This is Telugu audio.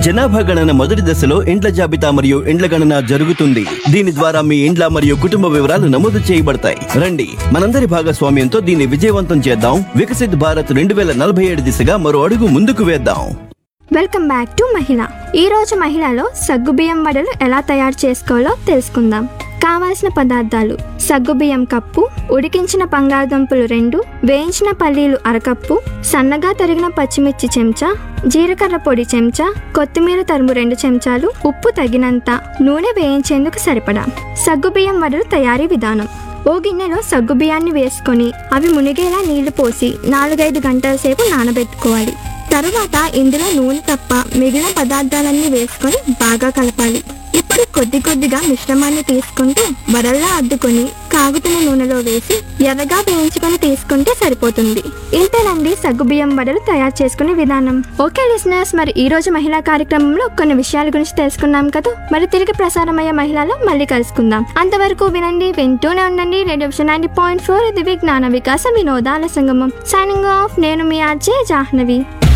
జనాభా గణన మొదటి దశలో ఇండ్ల జాబితా మరియు ఇండ్ల గణన జరుగుతుంది. దీని ద్వారా మీ ఇండ్ల మరియు కుటుంబ వివరాలు నమోదు చేయబడతాయి. రండి, మనందరి భాగస్వామ్యంతో దీన్ని విజయవంతం చేద్దాం. వికసిత్ భారత్ 2047 దిశగా మరో అడుగు ముందుకు వేద్దాం. వెల్కమ్ బ్యాక్ టు మహిళ. ఈరోజు మహిళలో సగ్గుబియ్యం వడలు ఎలా తయారు చేసుకోవాలో తెలుసుకుందాం. కావాల్సిన పదార్థాలు: సగ్గుబియ్యం కప్పు, ఉడికించిన బంగాళదుంపలు 2, వేయించిన పల్లీలు అరకప్పు, సన్నగా తరిగిన పచ్చిమిర్చి చెంచా, జీలకర్ర పొడి చెంచా, కొత్తిమీర తరుము 2 చెంచాలు, ఉప్పు తగినంత, నూనె వేయించేందుకు సరిపడా. సగ్గుబియ్యం వడలు తయారీ విధానం: ఓ గిన్నెలో సగ్గుబియ్యాన్ని వేసుకొని అవి మునిగేలా నీళ్లు పోసి 4-5 గంటల సేపు నానబెట్టుకోవాలి. తరువాత ఇందులో నూనె తప్ప మిగిలిన పదార్థాలన్నీ వేసుకొని బాగా కలపాలి. ఇప్పుడు కొద్ది కొద్దిగా మిశ్రమాన్ని తీసుకుంటూ వడల్లా అద్దుకొని కాగుతున్న నూనెలో వేసి ఎర్రగా వేయించుకొని తీసుకుంటే సరిపోతుంది. ఇంతేనండి సగ్గుబియ్యం వడలు తయారు చేసుకునే విధానం. ఓకే లిసనర్స్, మరి ఈ రోజు మహిళా కార్యక్రమంలో కొన్ని విషయాల గురించి తెలుసుకున్నాం కదా. మరి తిరిగి ప్రసారమయ్యే మహిళలో మళ్ళీ కలుసుకుందాం. అంతవరకు వినండి, వింటూనే ఉండండి రేడియో 90.4. ఇది విజ్ఞాన వికాస వినోదాల సంగమం. Signing off. నేను మీ ఆర్జే జాహ్నవి.